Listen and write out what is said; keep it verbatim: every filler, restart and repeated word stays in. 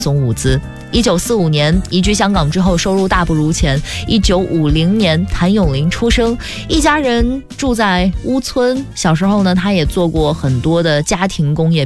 总舞姿。一九四五年移居香港之后，收入大不如前。一九五零年，谭咏麟出生，一家人住在屋村。小时候呢，他也做过很多的家庭工业。